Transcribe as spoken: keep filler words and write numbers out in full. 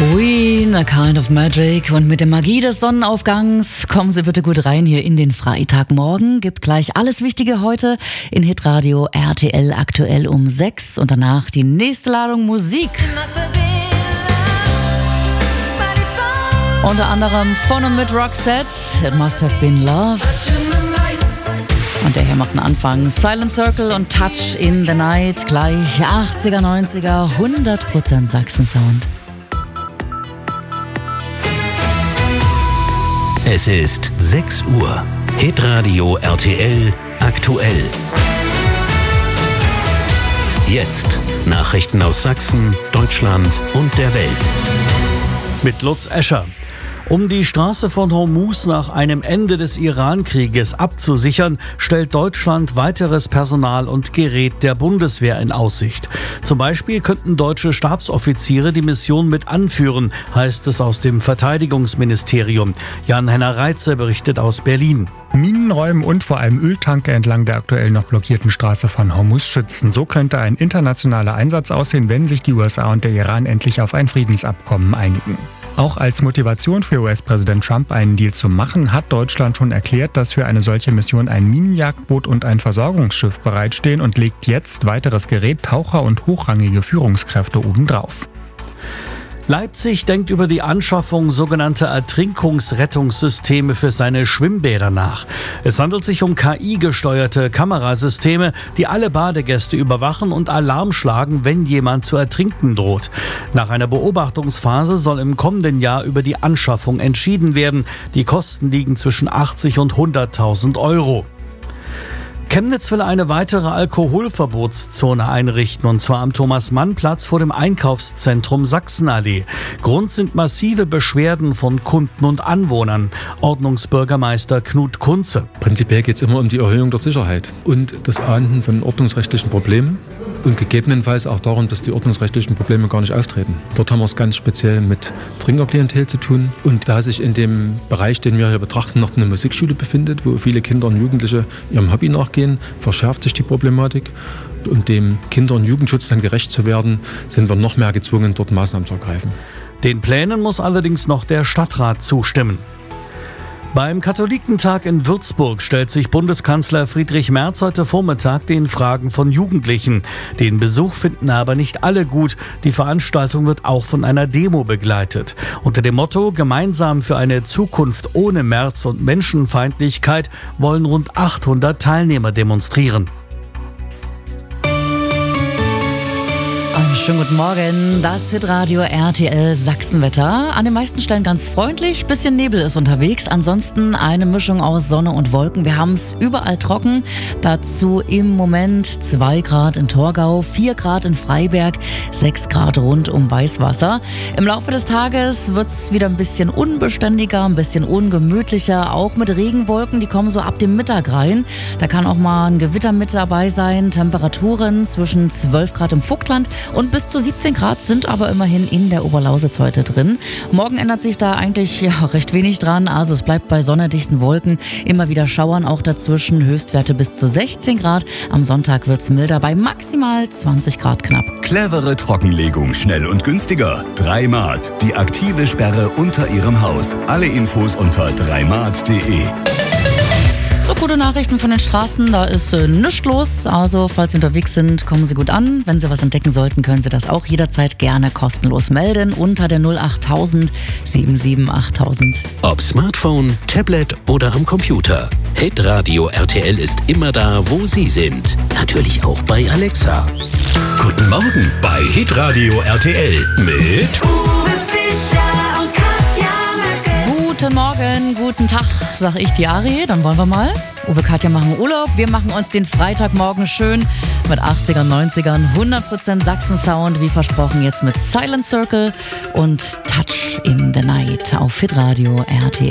Queen, A Kind of Magic. Und mit der Magie des Sonnenaufgangs kommen Sie bitte gut rein hier in den Freitagmorgen. Gibt gleich alles Wichtige heute in Hitradio R T L aktuell um sechs. Und danach die nächste Ladung Musik. Unter anderem von und mit Roxette, It Must Have Been Love. Und der hier macht einen Anfang. Silent Circle und Touch in the Night. Gleich achtziger, neunziger, hundert Prozent Sachsen-Sound. Es ist sechs Uhr. Hitradio R T L aktuell. Jetzt Nachrichten aus Sachsen, Deutschland und der Welt. Mit Lutz Escher. Um die Straße von Hormuz nach einem Ende des Iran-Krieges abzusichern, stellt Deutschland weiteres Personal und Gerät der Bundeswehr in Aussicht. Zum Beispiel könnten deutsche Stabsoffiziere die Mission mit anführen, heißt es aus dem Verteidigungsministerium. Jan-Henner Reitze berichtet aus Berlin. Minenräumen und vor allem Öltanker entlang der aktuell noch blockierten Straße von Hormuz schützen. So könnte ein internationaler Einsatz aussehen, wenn sich die U S A und der Iran endlich auf ein Friedensabkommen einigen. Auch als Motivation für U S-Präsident Trump, einen Deal zu machen, hat Deutschland schon erklärt, dass für eine solche Mission ein Minenjagdboot und ein Versorgungsschiff bereitstehen und legt jetzt weiteres Gerät, Taucher und hochrangige Führungskräfte obendrauf. Leipzig denkt über die Anschaffung sogenannter Ertrinkungsrettungssysteme für seine Schwimmbäder nach. Es handelt sich um K I-gesteuerte Kamerasysteme, die alle Badegäste überwachen und Alarm schlagen, wenn jemand zu ertrinken droht. Nach einer Beobachtungsphase soll im kommenden Jahr über die Anschaffung entschieden werden. Die Kosten liegen zwischen achtzig und hunderttausend Euro. Chemnitz will eine weitere Alkoholverbotszone einrichten, und zwar am Thomas-Mann-Platz vor dem Einkaufszentrum Sachsenallee. Grund sind massive Beschwerden von Kunden und Anwohnern. Ordnungsbürgermeister Knut Kunze. Prinzipiell geht es immer um die Erhöhung der Sicherheit und das Ahnden von ordnungsrechtlichen Problemen und gegebenenfalls auch darum, dass die ordnungsrechtlichen Probleme gar nicht auftreten. Dort haben wir es ganz speziell mit Trinkerklientel zu tun, und da sich in dem Bereich, den wir hier betrachten, noch eine Musikschule befindet, wo viele Kinder und Jugendliche ihrem Hobby nachgehen, verschärft sich die Problematik. Um dem Kinder- und Jugendschutz dann gerecht zu werden, sind wir noch mehr gezwungen, dort Maßnahmen zu ergreifen. Den Plänen muss allerdings noch der Stadtrat zustimmen. Beim Katholikentag in Würzburg stellt sich Bundeskanzler Friedrich Merz heute Vormittag den Fragen von Jugendlichen. Den Besuch finden aber nicht alle gut. Die Veranstaltung wird auch von einer Demo begleitet. Unter dem Motto "Gemeinsam für eine Zukunft ohne Merz und Menschenfeindlichkeit" wollen rund achthundert Teilnehmer demonstrieren. Schönen guten Morgen, das Hitradio R T L Sachsenwetter. An den meisten Stellen ganz freundlich, bisschen Nebel ist unterwegs. Ansonsten eine Mischung aus Sonne und Wolken. Wir haben es überall trocken. Dazu im Moment zwei Grad in Torgau, vier Grad in Freiberg, sechs Grad rund um Weißwasser. Im Laufe des Tages wird es wieder ein bisschen unbeständiger, ein bisschen ungemütlicher. Auch mit Regenwolken, die kommen so ab dem Mittag rein. Da kann auch mal ein Gewitter mit dabei sein. Temperaturen zwischen zwölf Grad im Vogtland und bis zu siebzehn Grad sind aber immerhin in der Oberlausitz heute drin. Morgen ändert sich da eigentlich ja, recht wenig dran. Also es bleibt bei sonnendichten Wolken. Immer wieder Schauern auch dazwischen. Höchstwerte bis zu sechzehn Grad. Am Sonntag wird es milder bei maximal zwanzig Grad knapp. Clevere Trockenlegung, schnell und günstiger. Dreimat, die aktive Sperre unter Ihrem Haus. Alle Infos unter dreimat punkt de. So, gute Nachrichten von den Straßen, da ist äh, nichts los. Also, falls Sie unterwegs sind, kommen Sie gut an. Wenn Sie was entdecken sollten, können Sie das auch jederzeit gerne kostenlos melden unter der null acht tausend sieben sieben achttausend. Ob Smartphone, Tablet oder am Computer. Hitradio R T L ist immer da, wo Sie sind. Natürlich auch bei Alexa. Guten Morgen bei Hitradio R T L mit Uwe Fischer und Katja Möcke. Guten Morgen, guten Tag, sag ich die Ari. Dann wollen wir mal. Uwe, Katja machen Urlaub. Wir machen uns den Freitagmorgen schön mit achtzigern, neunzigern, hundert Prozent Sachsen-Sound, wie versprochen, jetzt mit Silent Circle und Touch in the Night auf Hitradio R T L.